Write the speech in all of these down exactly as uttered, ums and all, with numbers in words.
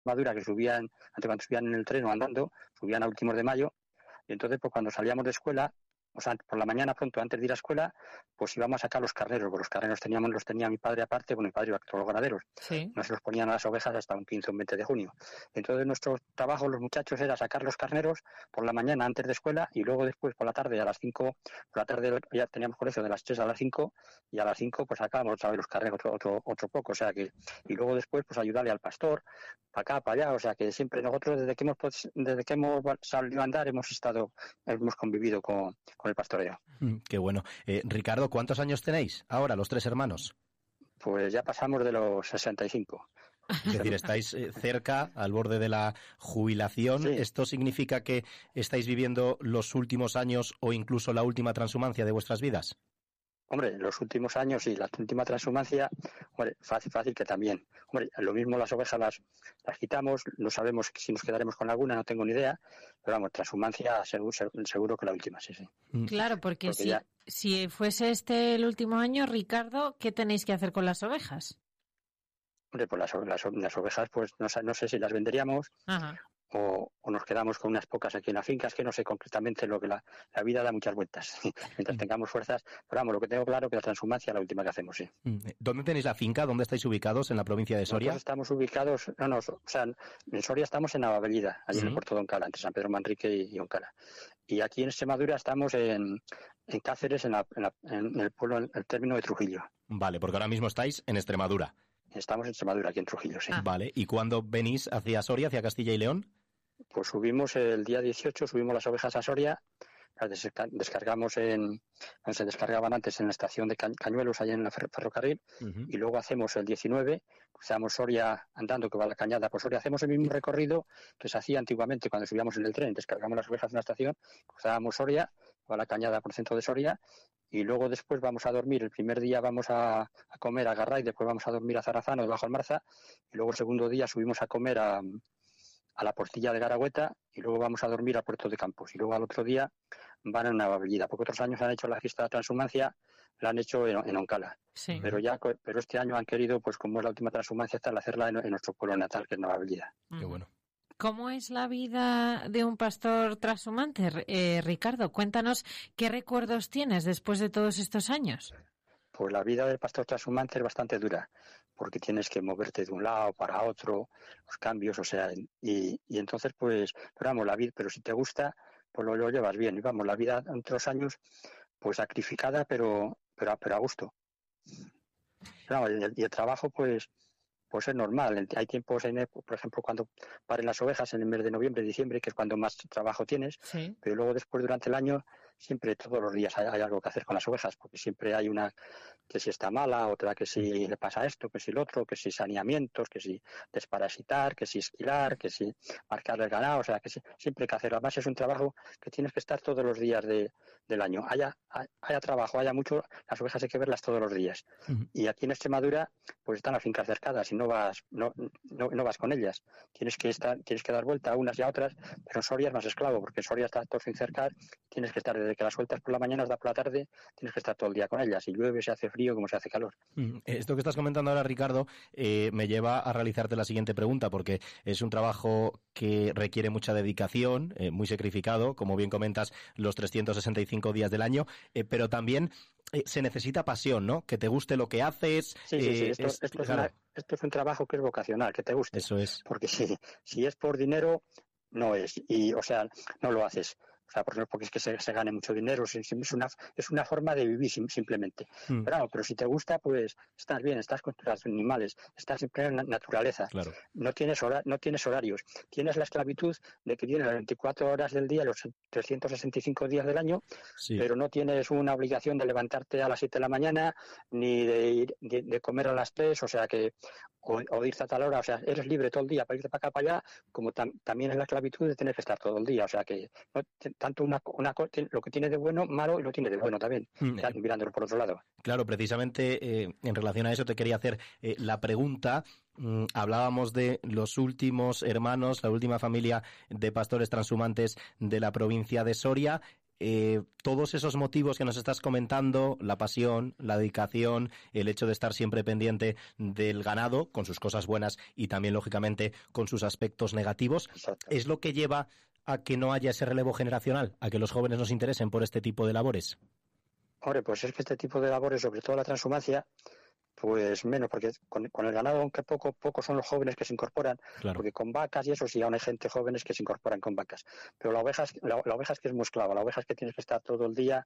Extremadura que subían, antes cuando subían en el tren o andando, subían a últimos de mayo, y entonces pues cuando salíamos de escuela, o sea, por la mañana pronto, antes de ir a escuela, pues íbamos a sacar los carneros, porque los carneros teníamos, los tenía mi padre aparte, bueno, mi padre iba a todos los ganaderos, sí. no se los ponían a las ovejas hasta un quince o un veinte de junio. Entonces nuestro trabajo, los muchachos, era sacar los carneros por la mañana antes de escuela, y luego después por la tarde a las cinco, por la tarde ya teníamos colegio de las tres a las cinco, y a las cinco pues sacábamos otra vez los carneros, otro, otro, otro poco, o sea que, y luego después pues ayudarle al pastor, para acá, para allá, o sea que siempre nosotros desde que hemos pues, desde que hemos salido a andar hemos estado, hemos convivido con, con el pastoreo. Mm, qué bueno. Eh, Ricardo, ¿cuántos años tenéis ahora los tres hermanos? Pues ya pasamos de los sesenta y cinco. Es decir, estáis eh, cerca, al borde de la jubilación. Sí. ¿Esto significa que estáis viviendo los últimos años o incluso la última transhumancia de vuestras vidas? Hombre, los últimos años y la última transhumancia, hombre, fácil, fácil que también. Hombre, lo mismo las ovejas las, las quitamos, no sabemos si nos quedaremos con alguna, no tengo ni idea, pero vamos, transhumancia seguro, seguro que la última, sí, sí. Claro, porque, porque si, ya... si fuese este el último año, Ricardo, ¿qué tenéis que hacer con las ovejas? Hombre, pues las, las, las ovejas, pues no, no sé si las venderíamos. Ajá. O, o nos quedamos con unas pocas aquí en la finca, es que no sé concretamente lo que la, la vida da muchas vueltas, mientras tengamos fuerzas, pero vamos, lo que tengo claro que la transhumancia es la última que hacemos, sí. ¿Dónde tenéis la finca? ¿Dónde estáis ubicados? ¿En la provincia de Soria? Nosotros estamos ubicados, no, no, o sea, en Soria estamos en Navavellida, allí uh-huh. en el puerto de Oncala, entre San Pedro Manrique y, y Oncala. Y aquí en Extremadura estamos en, en Cáceres, en, la, en, la, en el pueblo, en el término de Trujillo. Vale, porque ahora mismo estáis en Extremadura. Estamos en Extremadura, aquí en Trujillo, sí. Ah. Vale, ¿y cuándo venís hacia Soria, hacia Castilla y León? Pues subimos el día dieciocho, subimos las ovejas a Soria, las descargamos en, se descargaban antes en la estación de Cañuelos, allá en el ferrocarril, uh-huh. y luego hacemos el diecinueve, cruzamos Soria andando, que va a la cañada por Soria, hacemos el mismo recorrido que se hacía antiguamente cuando subíamos en el tren, descargamos las ovejas en la estación, cruzábamos Soria, va a la cañada por el centro de Soria, y luego después vamos a dormir, el primer día vamos a, a comer a Garray, después vamos a dormir a Zarazano, debajo del Marza, y luego el segundo día subimos a comer a... a la Portilla de Garagüeta y luego vamos a dormir a Puerto de Campos y luego al otro día van a Navavellida, porque otros años han hecho la fiesta de transhumancia, la han hecho en, en Oncala, sí. pero ya pero este año han querido, pues como es la última transhumancia, hasta hacerla en, en nuestro pueblo natal, que es Navavellida. Qué bueno. ¿Cómo es la vida de un pastor transhumante, eh, Ricardo? Cuéntanos qué recuerdos tienes después de todos estos años. Pues la vida del pastor transhumante es bastante dura, porque tienes que moverte de un lado para otro, los cambios, o sea, y, y entonces pues, pero vamos, la vida, pero si te gusta, pues lo, lo llevas bien, y vamos, la vida entre los años, pues sacrificada, pero, pero, pero a gusto. No, y, el, y el trabajo, pues, pues es normal. Hay tiempos, en, por ejemplo, cuando paren las ovejas en el mes de noviembre, diciembre, que es cuando más trabajo tienes, sí. pero luego después durante el año siempre todos los días hay, hay algo que hacer con las ovejas, porque siempre hay una que si está mala, otra que si le pasa esto, que si lo otro, que si saneamientos, que si desparasitar, que si esquilar, que si marcar el ganado, o sea, que si, siempre hay que hacer. Además es un trabajo que tienes que estar todos los días de, del año. Haya, haya trabajo, haya mucho, las ovejas hay que verlas todos los días. Uh-huh. Y aquí en Extremadura, pues están las fincas cercadas y no vas, no, no, no vas con ellas. Tienes que estar, tienes que dar vuelta a unas y a otras, pero en Soria es más esclavo, porque en Soria está todo sin cercar, tienes que estar desde que las sueltas por la mañana hasta por la tarde, tienes que estar todo el día con ellas. Si llueve, se hace frío, como se hace calor. Esto que estás comentando ahora, Ricardo, eh, me lleva a realizarte la siguiente pregunta, porque es un trabajo que requiere mucha dedicación, eh, muy sacrificado, como bien comentas, los trescientos sesenta y cinco días del año, eh, pero también eh, se necesita pasión, ¿no? Que te guste lo que haces. Sí, sí, sí. Eh, esto, es, esto, es claro. una, esto es un trabajo que es vocacional, que te guste. Eso es. Porque si, si es por dinero, no es. Y, o sea, no lo haces. O sea, porque es que se, se gane mucho dinero, es una, es una forma de vivir simplemente. Mm. Pero, pero si te gusta, pues estás bien, estás con tus animales, estás siempre en la naturaleza. Claro. No tienes hora, no tienes horarios. Tienes la esclavitud de que tienes las veinticuatro horas del día, los trescientos sesenta y cinco días del año, sí. pero no tienes una obligación de levantarte a las siete de la mañana, ni de ir, de, de comer a las tres, o sea que, o, o de irte a tal hora, o sea, eres libre todo el día para irte para acá, para allá, como tam, también es la esclavitud de tener que estar todo el día, o sea que no, tanto una, una lo que tiene de bueno, malo, y lo tiene de bueno también, mm. mirándolo por otro lado. Claro, precisamente eh, en relación a eso te quería hacer eh, la pregunta. Mm, hablábamos de los últimos hermanos, la última familia de pastores transhumantes de la provincia de Soria. eh, todos esos motivos que nos estás comentando, la pasión, la dedicación, el hecho de estar siempre pendiente del ganado, con sus cosas buenas y también, lógicamente, con sus aspectos negativos, Exacto. ¿es lo que lleva a que no haya ese relevo generacional, a que los jóvenes nos interesen por este tipo de labores? Hombre, pues es que este tipo de labores, sobre todo la transhumancia, pues menos, porque con, con el ganado, aunque poco, poco son los jóvenes que se incorporan, Claro. porque con vacas y eso sí, aún hay gente jóvenes que se incorporan con vacas. Pero la oveja, es, la, la oveja es que es muy esclava, la oveja es que tienes que estar todo el día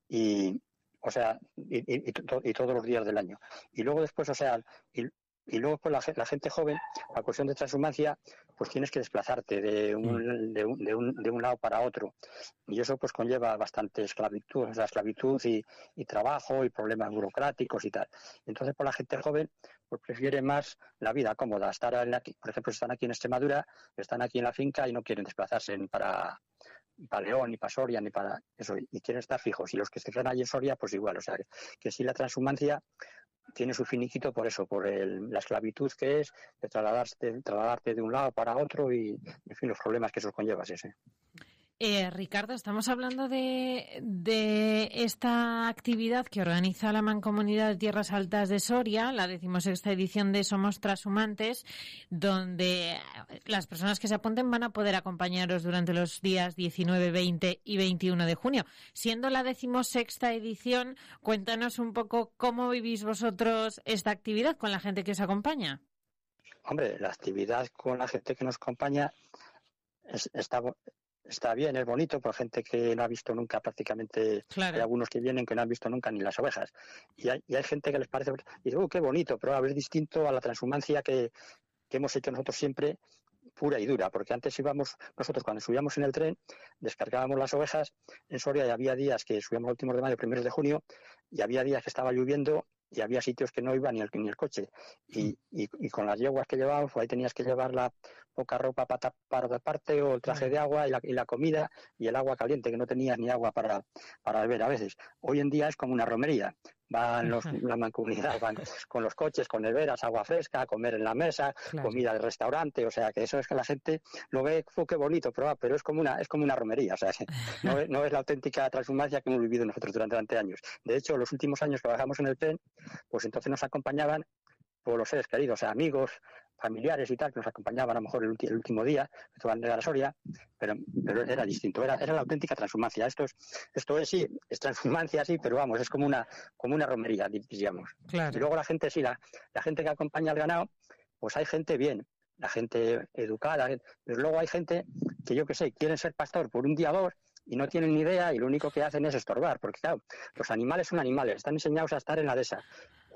y, o sea, y, y, y, to, y todos los días del año. Y luego después, o sea, y, y luego pues la, la gente joven, la cuestión de transhumancia, pues tienes que desplazarte de un, mm. de, un, de, un, de un lado para otro. Y eso pues conlleva bastante esclavitud, o sea, esclavitud y, y trabajo y problemas burocráticos y tal. Entonces, pues la gente joven pues prefiere más la vida cómoda, estar en aquí, por ejemplo, están aquí en Extremadura, están aquí en la finca y no quieren desplazarse para, para León, ni para Soria, ni para eso, y quieren estar fijos. Y los que están allí en Soria, pues igual, o sea, que, que sí la transhumancia tiene su finiquito por eso, por el, la esclavitud que es, de trasladarte, trasladarte de un lado para otro y, en fin, los problemas que eso conlleva, sí, sí. Eh, Ricardo, estamos hablando de, de esta actividad que organiza la Mancomunidad de Tierras Altas de Soria, la decimosexta edición de Somos Trashumantes, donde las personas que se apunten van a poder acompañaros durante los días diecinueve, veinte y veintiuno de junio. Siendo la decimosexta edición, cuéntanos un poco cómo vivís vosotros esta actividad con la gente que os acompaña. Hombre, la actividad con la gente que nos acompaña es, está... Está bien, es bonito, por gente que no ha visto nunca prácticamente, claro. Hay algunos que vienen que no han visto nunca ni las ovejas. Y hay, y hay gente que les parece, y dice, uh, qué bonito, pero a ver, es distinto a la transhumancia que, que hemos hecho nosotros siempre, pura y dura, porque antes íbamos, nosotros cuando subíamos en el tren, descargábamos las ovejas en Soria y había días que subíamos últimos de mayo, primeros de junio, y había días que estaba lloviendo y había sitios que no iba ni el, ni el coche. Y, y, y con las yeguas que llevábamos, pues ahí tenías que llevar la poca ropa para tapar de parte o el traje de agua y la, y la comida y el agua caliente, que no tenías ni agua para, para beber a veces. Hoy en día es como una romería. Van los, la mancomunidad, van con los coches, con neveras, agua fresca, a comer en la mesa, claro. Comida de restaurante, o sea que eso es que la gente lo ve, oh, qué bonito, pero, pero es como una es como una romería, o sea, no es, no es la auténtica transhumancia que hemos vivido nosotros durante veinte años. De hecho, los últimos años que bajamos en el tren, pues entonces nos acompañaban por los seres queridos, o sea, amigos, familiares y tal, que nos acompañaban a lo mejor el, ulti- el último día, que estaban de la Soria, pero, pero era distinto, era, era la auténtica transhumancia. Esto es, esto es sí, es transhumancia sí, pero vamos, es como una, como una romería, digamos. Claro. Y luego la gente sí, la, la gente que acompaña al ganado, pues hay gente bien, la gente educada, pero luego hay gente que yo qué sé, quieren ser pastor por un día o dos, y no tienen ni idea y lo único que hacen es estorbar, porque claro, los animales son animales, están enseñados a estar en la dehesa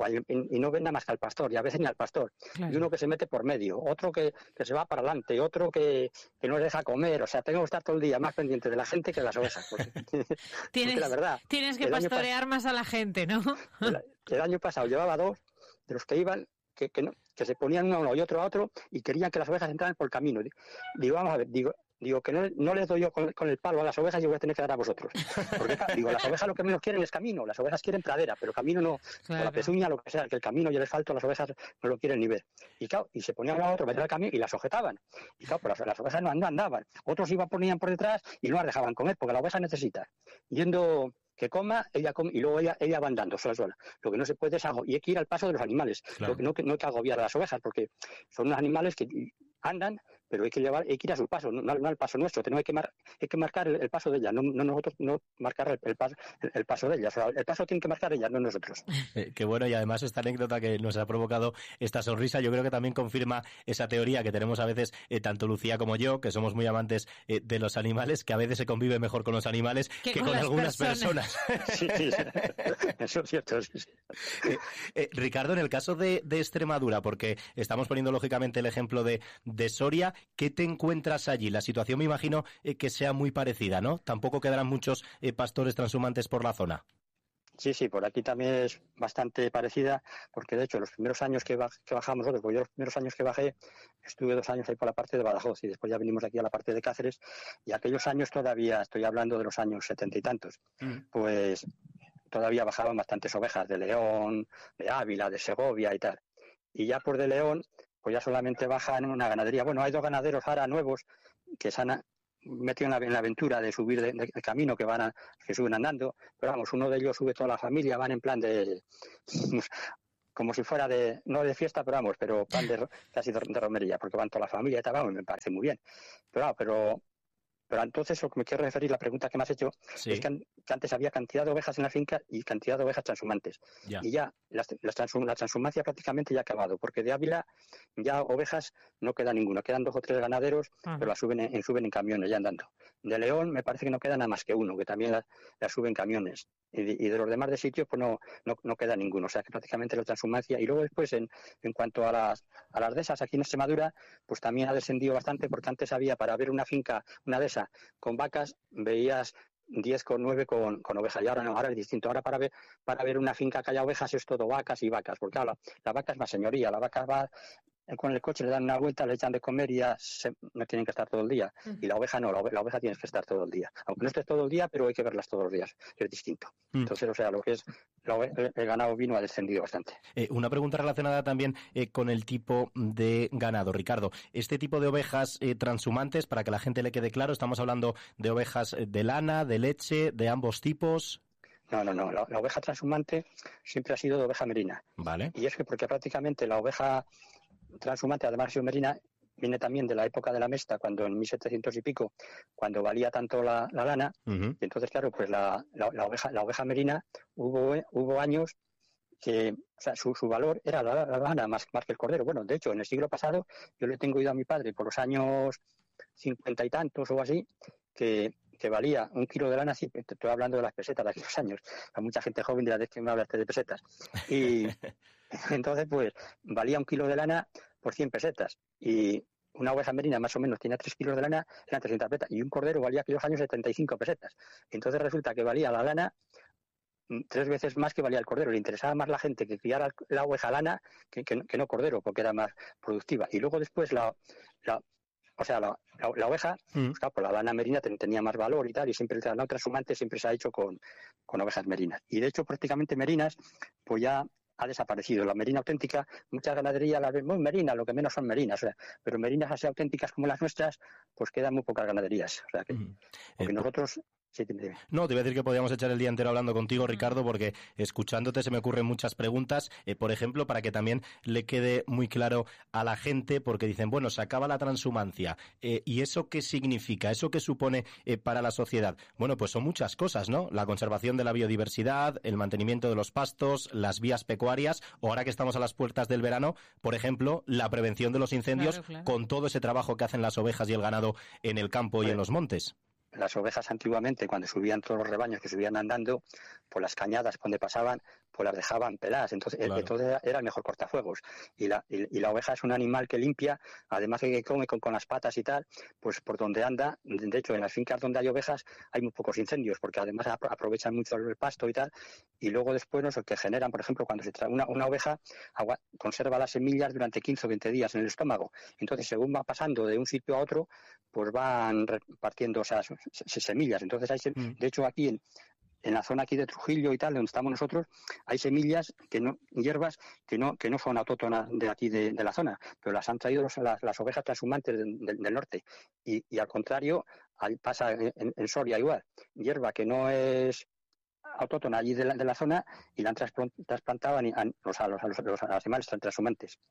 y no ven nada más que al pastor y a veces ni al pastor, claro. Y uno que se mete por medio, otro que, que se va para adelante, otro que, que no les deja comer, o sea, tengo que estar todo el día más pendiente de la gente que de las ovejas, porque, tienes, porque la verdad, tienes que pastorear más a la gente, ¿no? El, el año pasado llevaba dos de los que iban que, que, no, que se ponían uno a uno y otro a otro y querían que las ovejas entraran por el camino. Digo, vamos a ver, digo Digo, que no, no les doy yo con, con el palo a las ovejas y voy a tener que dar a vosotros. Porque, digo, las ovejas lo que menos quieren es camino, las ovejas quieren pradera, pero camino no, claro. O la pezuña, lo que sea, que el camino y el asfalto, las ovejas no lo quieren ni ver. Y claro, y se ponían uno a otro, meter el camino y las sujetaban. Y claro, pues las, las ovejas no andaban. Otros iban, ponían por detrás y no las dejaban comer, porque la oveja necesita. Yendo que coma, ella come, y luego ella, ella va andando sola, sola. Lo que no se puede es agobiar, y hay que ir al paso de los animales. Claro. Lo que no, que no hay que agobiar a las ovejas, porque son unos animales que andan, pero hay que llevar, hay que ir a su paso, no, no al paso nuestro. Tenemos que mar, hay que marcar el, el paso de ella, no, no nosotros no marcar el, el, paso, el, el paso de ella. O sea, el paso tiene que marcar ella, no nosotros. Eh, qué bueno, y además esta anécdota que nos ha provocado esta sonrisa, yo creo que también confirma esa teoría que tenemos a veces, eh, tanto Lucía como yo, que somos muy amantes eh, de los animales, que a veces se convive mejor con los animales que, que con, con algunas personas. personas. Sí, sí, sí. Eso es cierto. Sí, sí. Eh, eh, Ricardo, en el caso de, de Extremadura, porque estamos poniendo lógicamente el ejemplo de, de Soria, ¿qué te encuentras allí? La situación me imagino eh, que sea muy parecida, ¿no? Tampoco quedarán muchos eh, pastores transhumantes por la zona. Sí, sí, por aquí también es bastante parecida, porque de hecho los primeros años que, baj, que bajamos nosotros, pues yo los primeros años que bajé, estuve dos años ahí por la parte de Badajoz y después ya venimos aquí a la parte de Cáceres, y aquellos años todavía, estoy hablando de los años setenta y tantos, mm. pues todavía bajaban bastantes ovejas de León, de Ávila, de Segovia y tal. Y ya por de León, pues ya solamente bajan una ganadería. Bueno, hay dos ganaderos ahora nuevos que se han, metido en la, en la aventura de subir de, de, de camino, que van a, que suben andando, pero vamos, uno de ellos sube toda la familia, van en plan de... como si fuera de, no de fiesta, pero vamos, pero plan de, casi de, de romería, porque van toda la familia y tal, vamos, me parece muy bien. Pero vamos, pero... Pero entonces lo que me quiero referir, la pregunta que me has hecho, sí. es que, que antes había cantidad de ovejas en la finca y cantidad de ovejas transhumantes. Ya. Y ya las, las transum, la transhumancia prácticamente ya ha acabado, porque de Ávila ya ovejas no queda ninguna. Quedan dos o tres ganaderos, uh-huh. pero las suben en, suben en camiones ya andando. De León me parece que no queda nada más que uno, que también las la suben camiones. Y de, y de los demás de sitios pues no, no, no queda ninguno. O sea que prácticamente la transhumancia. Y luego después en, en cuanto a las, a las dehesas aquí en Extremadura, pues también ha descendido bastante, porque antes había para ver una finca, una dehesa con vacas, veías diez con nueve con, con ovejas, y ahora no, ahora es distinto. Ahora para ver para ver una finca que haya ovejas es todo vacas y vacas, porque ahora la, la vaca es más señoría, la vaca va con el coche, le dan una vuelta, le echan de comer y ya se, no tienen que estar todo el día. Uh-huh. Y la oveja no, la, ove, la oveja tienes que estar todo el día. Aunque no estés todo el día, pero hay que verlas todos los días, es distinto. Uh-huh. Entonces, o sea, lo que es la, el, el ganado vino ha descendido bastante. Eh, una pregunta relacionada también eh, con el tipo de ganado, Ricardo. Este tipo de ovejas eh, transhumantes, para que la gente le quede claro, estamos hablando de ovejas de lana, de leche, de ambos tipos. No, no, no. La, la oveja transhumante siempre ha sido de oveja merina. Vale. Y es que porque prácticamente la oveja transhumante, además de ser merina, viene también de la época de la mesta, cuando en mil setecientos y pico, cuando valía tanto la, la lana, uh-huh. y entonces, claro, pues la, la, la, oveja, la oveja merina, hubo, hubo años que, o sea, su, su valor era la, la lana más, más que el cordero. Bueno, de hecho, en el siglo pasado, yo le tengo oído a mi padre por los años cincuenta y tantos o así, que que valía un kilo de lana, sí, te estoy hablando de las pesetas de aquellos años, hay mucha gente joven dirá, ¿de qué me hablaste de pesetas? Y entonces, pues, valía un kilo de lana por cien pesetas, y una oveja merina más o menos tenía tres kilos de lana, eran trescientas pesetas, y un cordero valía aquellos años setenta y cinco pesetas. Entonces resulta que valía la lana tres veces más que valía el cordero. Le interesaba más la gente que criara la oveja lana que, que, que no cordero, porque era más productiva. Y luego después la... la O sea, la, la, la oveja, mm. pues, claro, pues la lana merina ten, tenía más valor y tal, y siempre el ganado transhumante siempre se ha hecho con, con ovejas merinas. Y de hecho, prácticamente merinas, pues ya ha desaparecido. La merina auténtica, muchas ganaderías las ven muy merinas, lo que menos son merinas, o sea, pero merinas así auténticas como las nuestras, pues quedan muy pocas ganaderías. O sea, que, mm. porque eh, nosotros... Sí, te no, te iba a decir que podíamos echar el día entero hablando contigo, Ricardo, porque escuchándote se me ocurren muchas preguntas, eh, por ejemplo, para que también le quede muy claro a la gente, porque dicen, bueno, se acaba la transhumancia, eh, ¿y eso qué significa? ¿Eso qué supone eh, para la sociedad? Bueno, pues son muchas cosas, ¿no? La conservación de la biodiversidad, el mantenimiento de los pastos, las vías pecuarias, o ahora que estamos a las puertas del verano, por ejemplo, la prevención de los incendios, claro, claro. con todo ese trabajo que hacen las ovejas y el ganado en el campo y en los montes. Las ovejas antiguamente, cuando subían todos los rebaños que subían andando, por las cañadas donde pasaban, pues las dejaban peladas. Entonces, claro. entonces era el mejor cortafuegos. Y la, y, y la oveja es un animal que limpia, además de que come con, con las patas y tal, pues por donde anda. De hecho, en las fincas donde hay ovejas hay muy pocos incendios, porque además aprovechan mucho el pasto y tal. Y luego después, no sé, que generan, por ejemplo, cuando se trae una, una oveja, agua, conserva las semillas durante quince o veinte días en el estómago. Entonces, según va pasando de un sitio a otro, pues van repartiendo, o sea, semillas. Entonces, hay, mm. de hecho, aquí en, en la zona aquí de Trujillo y tal, donde estamos nosotros, hay semillas, que no, hierbas, que no que no son autóctonas de aquí de, de la zona, pero las han traído los, las, las ovejas transhumantes de, de, del norte. Y, y al contrario, ahí pasa en, en Soria igual. Hierba que no es autóctona allí de la, de la zona y la han trasplantado a, a, los, a, los, a, los, a los animales transhumantes.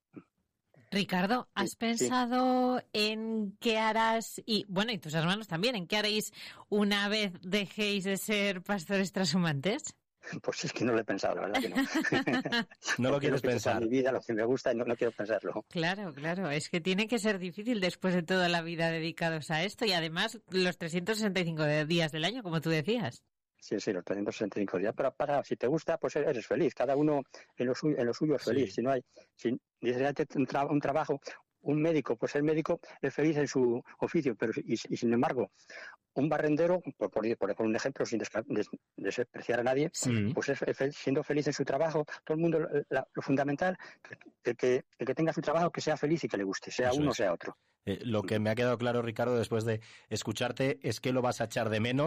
Ricardo, ¿has sí, pensado sí. en qué harás, y bueno, y tus hermanos también, en qué haréis una vez dejéis de ser pastores transhumantes? Pues es que no lo he pensado, la verdad que no. No lo quieres lo pensar. Mi vida, lo que me gusta, y no, no quiero pensarlo. Claro, claro, es que tiene que ser difícil después de toda la vida dedicados a esto y además los trescientos sesenta y cinco días del año, como tú decías. Sí, sí, los trescientos sesenta y cinco días. Pero para, si te gusta, pues eres feliz. Cada uno en lo suyo, en lo suyo es feliz. Sí. Si no hay, si dices un, tra- un trabajo, un médico, pues el médico es feliz en su oficio, pero y, y sin embargo, un barrendero, por poner por, por un ejemplo, sin desca- des- despreciar a nadie, sí. pues es, es siendo feliz en su trabajo. Todo el mundo, la, lo fundamental, el que, el que tenga su trabajo, que sea feliz y que le guste, sea Eso uno o sea otro. Eh, lo que me ha quedado claro, Ricardo, después de escucharte, es que lo vas a echar de menos,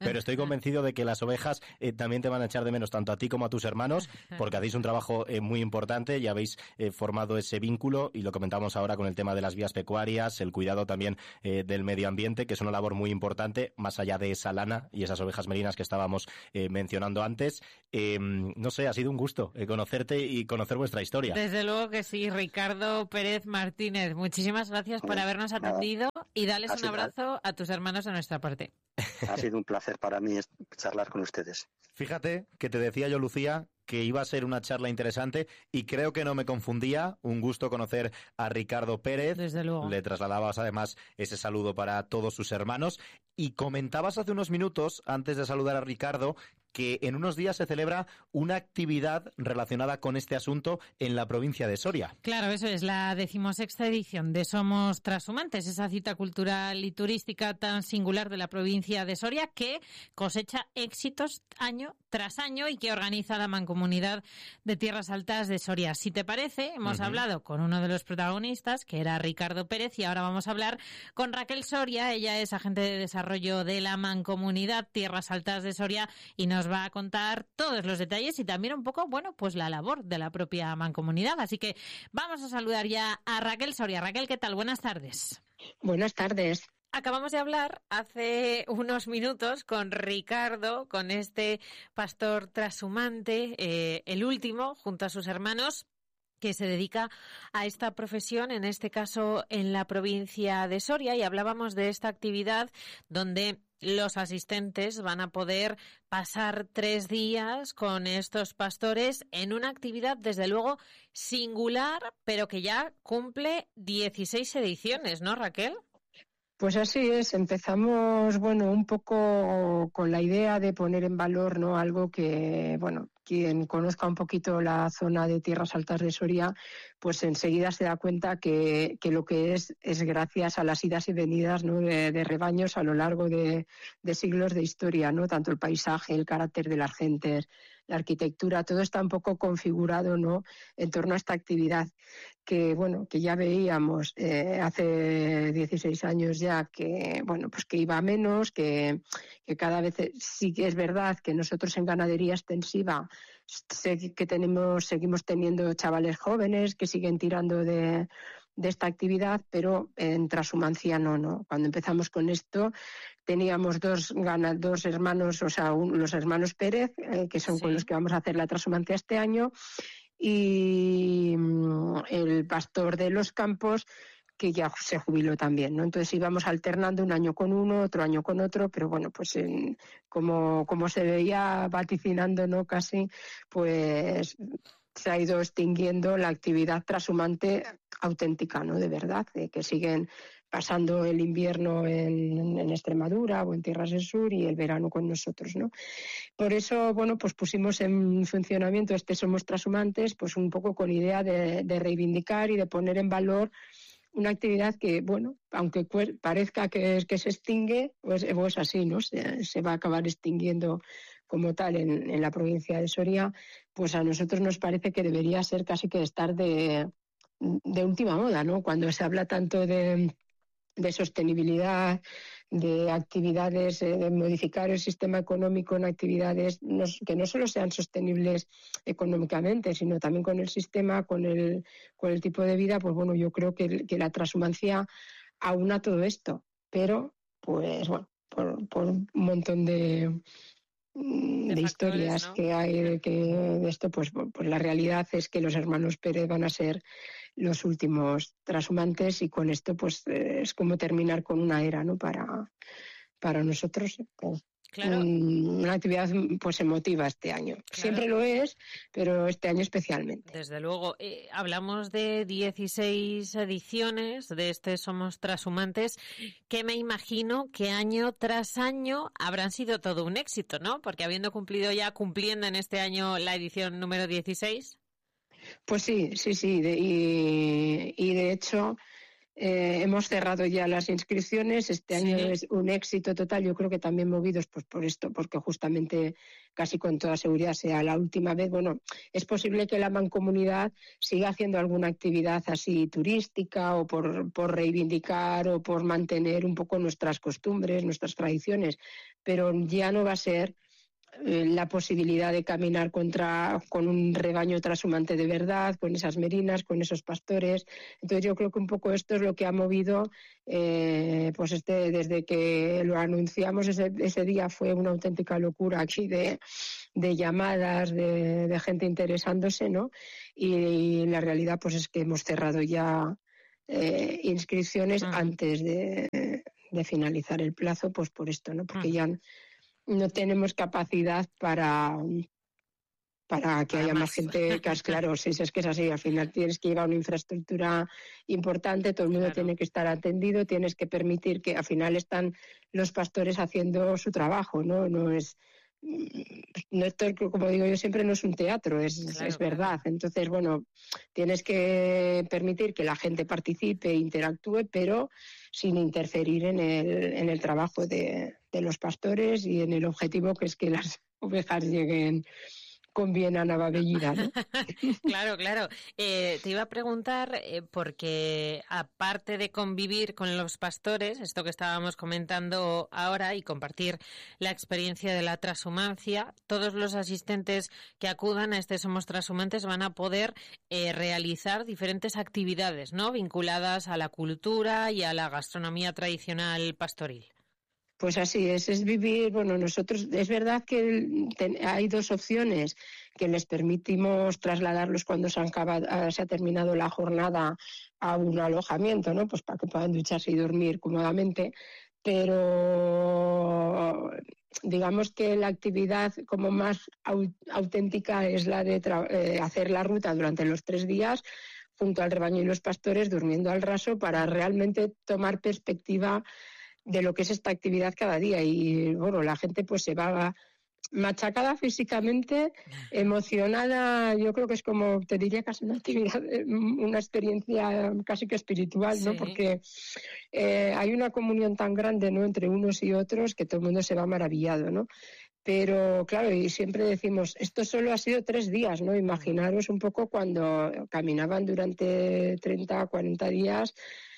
pero estoy convencido de que las ovejas eh, también te van a echar de menos tanto a ti como a tus hermanos, porque hacéis un trabajo eh, muy importante y habéis eh, formado ese vínculo, y lo comentamos ahora con el tema de las vías pecuarias, el cuidado también eh, del medio ambiente, que es una labor muy importante, más allá de esa lana y esas ovejas merinas que estábamos eh, mencionando antes. Eh, no sé, ha sido un gusto eh, conocerte y conocer vuestra historia. Desde luego que sí, Ricardo Pérez Martínez, muchísimas gracias por habernos atendido y darles un abrazo a tus hermanos de nuestra parte. Ha sido un placer para mí charlar con ustedes. Fíjate que te decía yo, Lucía, que iba a ser una charla interesante y creo que no me confundía. Un gusto conocer a Ricardo Pérez. Desde luego. Le trasladabas además ese saludo para todos sus hermanos y comentabas hace unos minutos, antes de saludar a Ricardo, que en unos días se celebra una actividad relacionada con este asunto en la provincia de Soria. Claro, eso es la decimosexta edición de Somos Trashumantes, esa cita cultural y turística tan singular de la provincia de Soria que cosecha éxitos año tras año y que organiza la Mancomunidad de Tierras Altas de Soria. Si te parece, hemos uh-huh. hablado con uno de los protagonistas, que era Ricardo Pérez, y ahora vamos a hablar con Raquel Soria. Ella es agente de desarrollo de la Mancomunidad Tierras Altas de Soria y nos va a contar todos los detalles y también un poco, bueno, pues la labor de la propia mancomunidad. Así que vamos a saludar ya a Raquel Soria. Raquel, ¿qué tal? Buenas tardes. Buenas tardes. Acabamos de hablar hace unos minutos con Ricardo, con este pastor trashumante, eh, el último, junto a sus hermanos, que se dedica a esta profesión, en este caso en la provincia de Soria, y hablábamos de esta actividad donde los asistentes van a poder pasar tres días con estos pastores en una actividad, desde luego, singular, pero que ya cumple dieciséis ediciones, ¿no, Raquel? Pues así es, empezamos, bueno, un poco con la idea de poner en valor, ¿no?, algo que, bueno, quien conozca un poquito la zona de Tierras Altas de Soria, pues enseguida se da cuenta que, que lo que es es gracias a las idas y venidas, ¿no?, de, de rebaños a lo largo de, de siglos de historia, ¿no?, tanto el paisaje, el carácter de las gentes, la arquitectura, todo está un poco configurado, ¿no?, en torno a esta actividad que, bueno, que ya veíamos eh, hace dieciséis años ya que, bueno, pues que iba a menos, que, que cada vez sí que es verdad que nosotros en ganadería extensiva sé que tenemos, seguimos teniendo chavales jóvenes que siguen tirando de, de esta actividad, pero en trashumancia no, no. Cuando empezamos con esto teníamos dos, dos hermanos, o sea, un, los hermanos Pérez, eh, que son sí. con los que vamos a hacer la trashumancia este año, y el pastor de los campos, que ya se jubiló también, ¿no? Entonces íbamos alternando un año con uno, otro año con otro, pero bueno, pues en, como, como se veía vaticinando, ¿no?, casi, pues se ha ido extinguiendo la actividad trashumante auténtica, ¿no?, de verdad, de que siguen pasando el invierno en, en Extremadura o en Tierras del Sur y el verano con nosotros, ¿no? Por eso, bueno, pues pusimos en funcionamiento este Somos Trashumantes, pues un poco con idea de, de reivindicar y de poner en valor una actividad que, bueno, aunque parezca que, es, que se extingue, pues, pues así, ¿no? Se, se va a acabar extinguiendo como tal en, en la provincia de Soria, pues a nosotros nos parece que debería ser casi que estar de, de última moda, ¿no? Cuando se habla tanto de, de sostenibilidad, de actividades, de modificar el sistema económico en actividades que no solo sean sostenibles económicamente, sino también con el sistema, con el, con el tipo de vida, pues bueno, yo creo que, que la transhumancia aúna todo esto, pero pues bueno, por, por un montón de, de, de historias, ¿no?, que hay de, que, de esto, pues, pues la realidad es que los hermanos Pérez van a ser los últimos trashumantes y con esto pues eh, es como terminar con una era, ¿no?, para, para nosotros. Pues, claro. un, una actividad pues emotiva este año. Claro. Siempre lo es, pero este año especialmente. Desde luego. Eh, hablamos de dieciséis ediciones de este Somos Trashumantes, que me imagino que año tras año habrán sido todo un éxito, ¿no? Porque habiendo cumplido ya, cumpliendo en este año la edición número dieciséis... Pues sí, sí, sí, de, y, y de hecho Eh, hemos cerrado ya las inscripciones. Este año sí. Es un éxito total. Yo creo que también movidos pues por esto, porque justamente casi con toda seguridad sea la última vez. Bueno, es posible que la Mancomunidad siga haciendo alguna actividad así turística o por, por reivindicar o por mantener un poco nuestras costumbres, nuestras tradiciones, pero ya no va a ser la posibilidad de caminar contra con un rebaño trashumante de verdad, con esas merinas, con esos pastores. Entonces yo creo que un poco esto es lo que ha movido, eh, pues este desde que lo anunciamos ese, ese día fue una auténtica locura aquí de, de llamadas, de, de gente interesándose, ¿no? Y, y la realidad pues es que hemos cerrado ya eh, inscripciones uh-huh. antes de, de finalizar el plazo, pues por esto, ¿no? Porque uh-huh. ya no tenemos capacidad para, para que para haya más, más gente. Que, claro, si es que es así, al final tienes que llevar una infraestructura importante, todo el mundo claro. tiene que estar atendido, tienes que permitir que al final están los pastores haciendo su trabajo, ¿no? No es, no esto, como digo yo siempre, no es un teatro, es, claro, es verdad. Claro. Entonces, bueno, tienes que permitir que la gente participe, interactúe, pero sin interferir en el, en el trabajo de, de los pastores y en el objetivo que es que las ovejas lleguen con bien a Navavellida, ¿no? Claro, claro. Eh, te iba a preguntar, eh, porque aparte de convivir con los pastores, esto que estábamos comentando ahora, y compartir la experiencia de la transhumancia, todos los asistentes que acudan a este Somos Transhumantes van a poder eh, realizar diferentes actividades, ¿no?, vinculadas a la cultura y a la gastronomía tradicional pastoril. Pues así es, es vivir, bueno, nosotros, es verdad que ten, hay dos opciones, que les permitimos trasladarlos cuando se, han acabado, se ha terminado la jornada a un alojamiento, ¿no? Pues para que puedan ducharse y dormir cómodamente, pero digamos que la actividad como más au, auténtica es la de tra- eh, hacer la ruta durante los tres días junto al rebaño y los pastores, durmiendo al raso, para realmente tomar perspectiva de lo que es esta actividad cada día. Y bueno, la gente pues se va machacada físicamente, emocionada. Yo creo que es como, te diría, casi una actividad, una experiencia casi que espiritual, ¿no? Sí. Porque eh, hay una comunión tan grande, ¿no?, entre unos y otros, que todo el mundo se va maravillado, ¿no? Pero claro, y siempre decimos, esto solo ha sido tres días, ¿no? Imaginaros un poco cuando caminaban durante treinta, cuarenta días,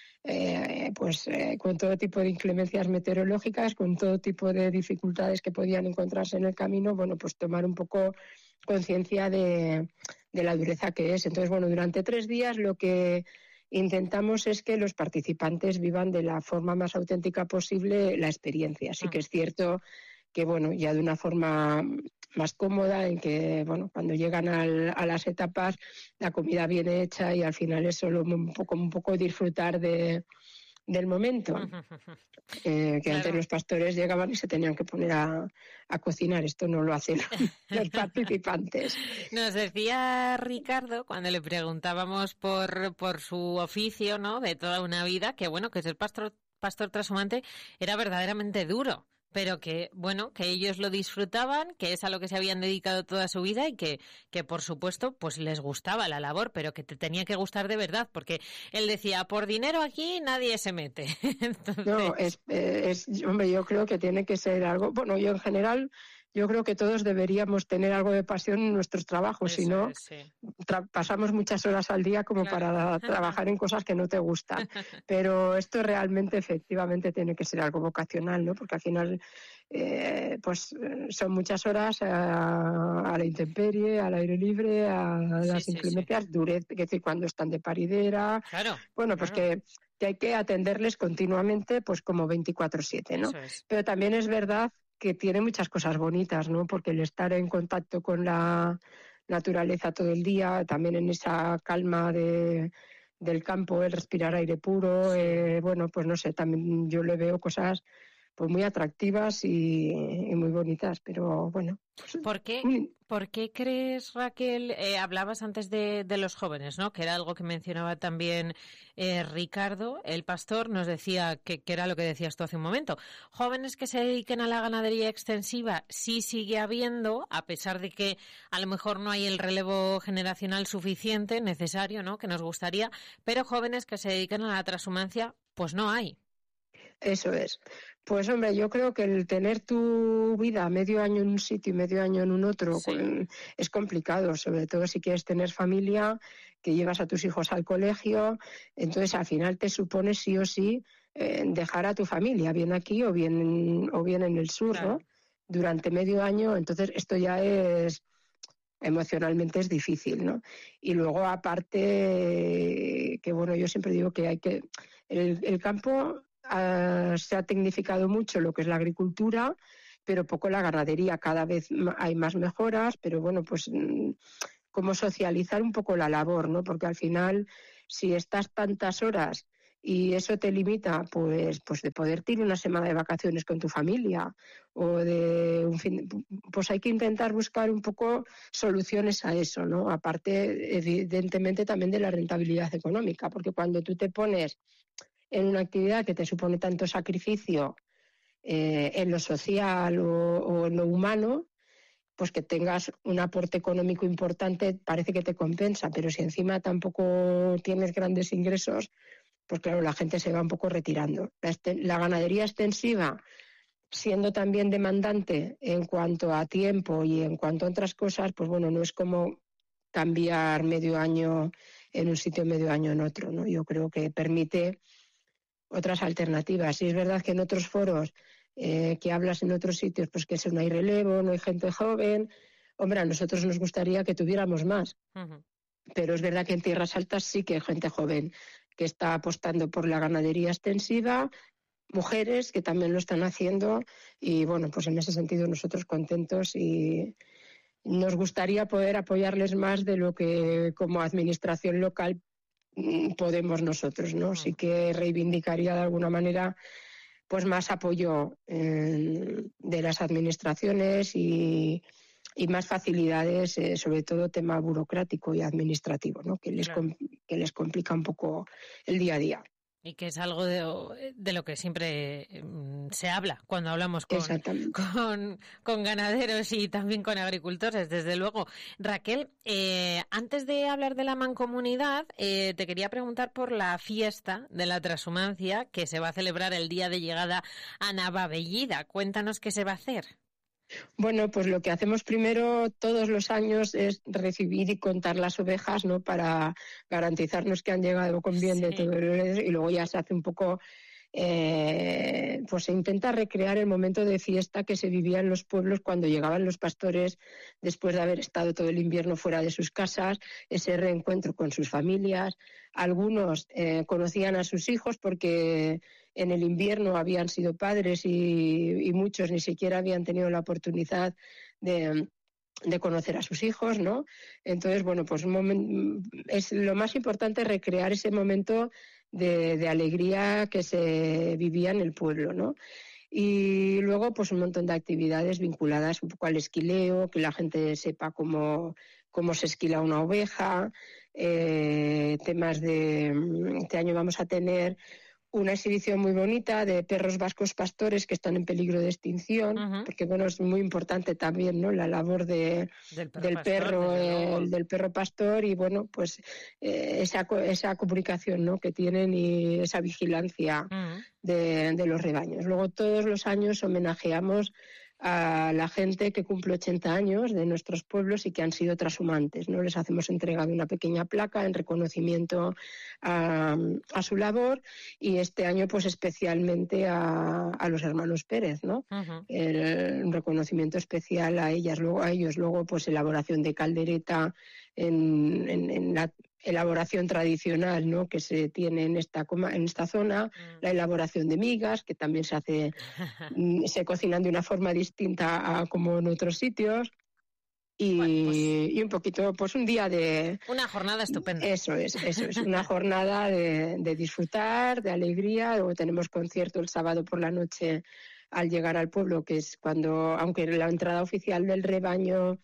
Eh, pues eh, con todo tipo de inclemencias meteorológicas, con todo tipo de dificultades que podían encontrarse en el camino. Bueno, pues tomar un poco conciencia de, de la dureza que es. Entonces, bueno, durante tres días lo que intentamos es que los participantes vivan de la forma más auténtica posible la experiencia. Sí que es cierto que, bueno, ya de una forma más cómoda, en que, bueno, cuando llegan al, a las etapas, la comida viene hecha y al final es solo un poco, un poco disfrutar de, del momento. Eh, que claro. Antes los pastores llegaban y se tenían que poner a, a cocinar. Esto no lo hacen los participantes. Nos decía Ricardo, cuando le preguntábamos por, por su oficio, ¿no?, de toda una vida, que bueno, que ser pastor, pastor transhumante era verdaderamente duro, pero que, bueno, que ellos lo disfrutaban, que es a lo que se habían dedicado toda su vida y que, que por supuesto, pues les gustaba la labor, pero que te tenía que gustar de verdad, porque él decía, por dinero aquí nadie se mete. Entonces... No, es, es, hombre, yo creo que tiene que ser algo, bueno, yo en general, yo creo que todos deberíamos tener algo de pasión en nuestros trabajos, si no, sí. tra- pasamos muchas horas al día como claro. para trabajar en cosas que no te gustan. Pero esto realmente, efectivamente, tiene que ser algo vocacional, ¿no? Porque al final, eh, pues son muchas horas a, a la intemperie, al aire libre, a sí, las sí, inclemencias, sí. durez, es decir, cuando están de paridera. Claro. Bueno, pues claro. que... que hay que atenderles continuamente, pues como veinticuatro siete, ¿no? Es. Pero también es verdad que tiene muchas cosas bonitas, ¿no? Porque el estar en contacto con la naturaleza todo el día, también en esa calma de, del campo, el respirar aire puro, sí. eh, bueno, pues no sé, también yo le veo cosas pues muy atractivas y, y muy bonitas, pero bueno. Pues, ¿Por qué, ¿por qué crees, Raquel, eh, hablabas antes de, de los jóvenes, ¿no? Que era algo que mencionaba también eh, Ricardo, el pastor, nos decía que, que era lo que decías tú hace un momento. Jóvenes que se dediquen a la ganadería extensiva sí sigue habiendo, a pesar de que a lo mejor no hay el relevo generacional suficiente, necesario, ¿no? Que nos gustaría, pero jóvenes que se dediquen a la transhumancia, pues no hay. Eso es. Pues hombre, yo creo que el tener tu vida medio año en un sitio y medio año en un otro Sí. es complicado, sobre todo si quieres tener familia, que llevas a tus hijos al colegio, entonces al final te supone sí o sí eh, dejar a tu familia, bien aquí o bien, o bien en el sur, claro, ¿no? Durante medio año, entonces esto ya es... emocionalmente es difícil, ¿no? Y luego, aparte, que bueno, yo siempre digo que hay que... El, el campo uh, se ha tecnificado mucho lo que es la agricultura, pero poco la ganadería. Cada vez hay más mejoras, pero bueno, pues como socializar un poco la labor, ¿no? Porque al final, si estás tantas horas y eso te limita, pues, pues de poder ir una semana de vacaciones con tu familia o de un fin, pues hay que intentar buscar un poco soluciones a eso, ¿no? Aparte, evidentemente, también de la rentabilidad económica, porque cuando tú te pones en una actividad que te supone tanto sacrificio eh, en lo social o, o en lo humano, pues que tengas un aporte económico importante parece que te compensa, pero si encima tampoco tienes grandes ingresos, pues claro, la gente se va un poco retirando. La, la ganadería extensiva, siendo también demandante en cuanto a tiempo y en cuanto a otras cosas, pues bueno, no es como cambiar medio año en un sitio, medio año en otro, ¿no? Yo creo que permite otras alternativas. Y es verdad que en otros foros eh, que hablas en otros sitios, pues que no hay relevo, no hay gente joven. Hombre, a nosotros nos gustaría que tuviéramos más. Uh-huh. Pero es verdad que en tierras altas sí que hay gente joven que está apostando por la ganadería extensiva, mujeres que también lo están haciendo y bueno, pues en ese sentido nosotros contentos y nos gustaría poder apoyarles más de lo que como administración local podemos nosotros, ¿no? Sí que reivindicaría de alguna manera pues más apoyo eh, de las administraciones y y más facilidades, eh, sobre todo tema burocrático y administrativo, ¿no? Que les, claro. com- que les complica un poco el día a día. Y que es algo de, de lo que siempre mm, se habla cuando hablamos con, con, con ganaderos y también con agricultores, desde luego. Raquel, eh, antes de hablar de la mancomunidad, eh, te quería preguntar por la fiesta de la transhumancia que se va a celebrar el día de llegada a Navavellida. Cuéntanos qué se va a hacer. Bueno, pues lo que hacemos primero todos los años es recibir y contar las ovejas, ¿no? Para garantizarnos que han llegado con bien, sí, de todo el... y luego ya se hace un poco, eh, pues se intenta recrear el momento de fiesta que se vivía en los pueblos cuando llegaban los pastores después de haber estado todo el invierno fuera de sus casas, ese reencuentro con sus familias. Algunos eh, conocían a sus hijos porque en el invierno habían sido padres y, y muchos ni siquiera habían tenido la oportunidad de, de conocer a sus hijos, ¿no? Entonces, bueno, pues un momento, es lo más importante recrear ese momento de, de alegría que se vivía en el pueblo, ¿no? Y luego, pues un montón de actividades vinculadas un poco al esquileo, que la gente sepa cómo, cómo se esquila una oveja, eh, temas de... Este año vamos a tener una exhibición muy bonita de perros vascos pastores que están en peligro de extinción, uh-huh. porque bueno, es muy importante también, ¿no? La labor de, del perro, del, pastor, perro el, del perro pastor y bueno, pues eh, esa, esa comunicación, ¿no? Que tienen y esa vigilancia uh-huh. de, de los rebaños. Luego todos los años homenajeamos a la gente que cumple ochenta años de nuestros pueblos y que han sido transhumantes, ¿no? Les hacemos entrega de una pequeña placa en reconocimiento a, a su labor y este año pues especialmente a, a los hermanos Pérez, ¿no? Uh-huh. El, un reconocimiento especial a ellas, luego a ellos, luego pues elaboración de caldereta en, en, en la elaboración tradicional, ¿no? Que se tiene en esta en esta zona, mm. la elaboración de migas, que también se hace se cocinan de una forma distinta a como en otros sitios. Y, bueno, pues, y un poquito, pues un día de... Una jornada estupenda. Eso es, eso es, una jornada de, de disfrutar, de alegría. Luego tenemos concierto el sábado por la noche al llegar al pueblo, que es cuando, aunque la entrada oficial del rebaño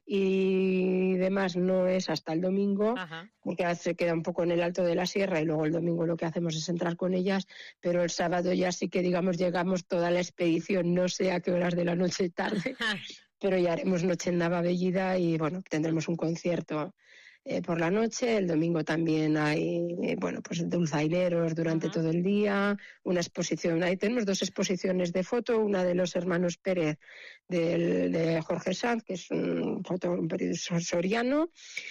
y demás no es hasta el domingo, Ajá. porque se queda un poco en el alto de la sierra y luego el domingo lo que hacemos es entrar con ellas, pero el sábado ya sí que, digamos, llegamos toda la expedición, no sé a qué horas de la noche tarde, pero ya haremos noche en Navabellida y, bueno, tendremos un concierto eh, por la noche. El domingo también hay, eh, bueno, pues dulzaineros durante uh-huh. todo el día, una exposición. Ahí tenemos dos exposiciones de foto, una de los hermanos Pérez del, de Jorge Sanz, que es un foto un periodista soriano,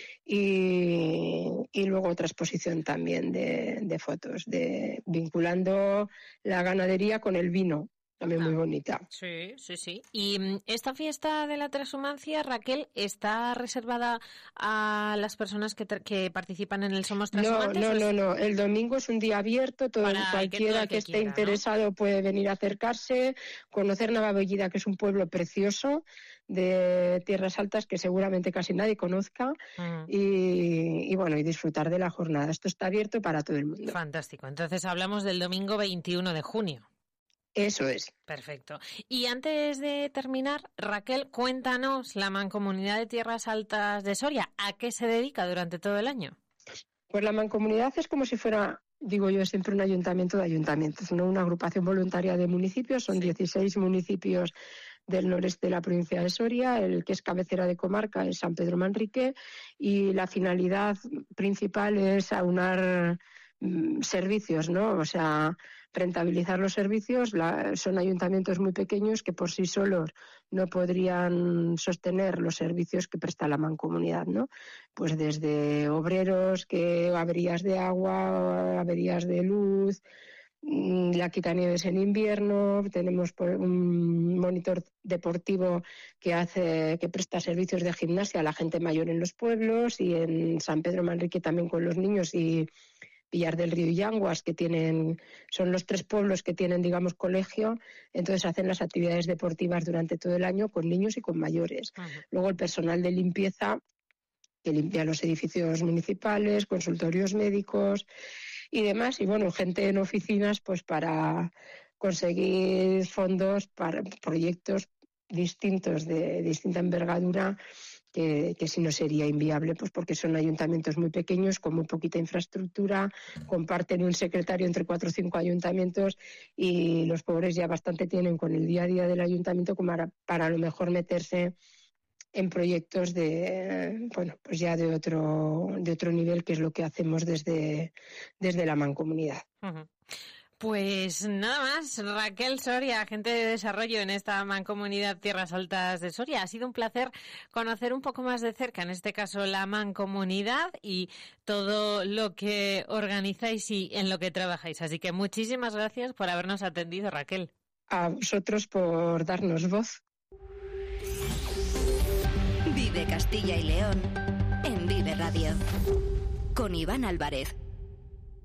y, y luego otra exposición también de, de fotos, de vinculando la ganadería con el vino. También ah, muy bonita. Sí, sí, sí. Y esta fiesta de la transhumancia, Raquel, ¿está reservada a las personas que, que participan en el Somos Transhumantes? No, no, no, no. El domingo es un día abierto. Todo, cualquiera que, todo que, que esté quiera, interesado, ¿no?, puede venir a acercarse, conocer Navabellida, que es un pueblo precioso de tierras altas que seguramente casi nadie conozca, uh-huh. y, y bueno, y disfrutar de la jornada. Esto está abierto para todo el mundo. Fantástico. Entonces hablamos del domingo veintiuno de junio. Eso es. Perfecto. Y antes de terminar, Raquel, cuéntanos, la Mancomunidad de Tierras Altas de Soria, ¿a qué se dedica durante todo el año? Pues la Mancomunidad es como si fuera, digo yo, siempre un ayuntamiento de ayuntamientos, ¿no? Una agrupación voluntaria de municipios, son sí. dieciséis municipios del noreste de la provincia de Soria. El que es cabecera de comarca es San Pedro Manrique, y la finalidad principal es aunar mmm, servicios, ¿no? O sea, rentabilizar los servicios. La, son ayuntamientos muy pequeños que por sí solos no podrían sostener los servicios que presta la Mancomunidad, ¿no? Pues desde obreros, que averías de agua, averías de luz, la quitanieves en invierno, tenemos un monitor deportivo que hace, que presta servicios de gimnasia a la gente mayor en los pueblos, y en San Pedro Manrique también con los niños, y Villar del Río y Yanguas, que tienen, son los tres pueblos que tienen, digamos, colegio. Entonces hacen las actividades deportivas durante todo el año con niños y con mayores. Uh-huh. Luego el personal de limpieza, que limpia los edificios municipales, consultorios médicos y demás. Y bueno, gente en oficinas, pues para conseguir fondos para proyectos distintos, de distinta envergadura, Que, que si no sería inviable, pues porque son ayuntamientos muy pequeños, con muy poquita infraestructura, comparten un secretario entre cuatro o cinco ayuntamientos, y los pobres ya bastante tienen con el día a día del ayuntamiento como para, para a lo mejor meterse en proyectos de, bueno, pues ya de otro, de otro nivel, que es lo que hacemos desde, desde la Mancomunidad. Uh-huh. Pues nada más, Raquel Soria, agente de desarrollo en esta Mancomunidad Tierras Altas de Soria. Ha sido un placer conocer un poco más de cerca, en este caso, la Mancomunidad y todo lo que organizáis y en lo que trabajáis. Así que muchísimas gracias por habernos atendido, Raquel. A vosotros por darnos voz. Vive Castilla y León en Vive Radio, con Iván Álvarez.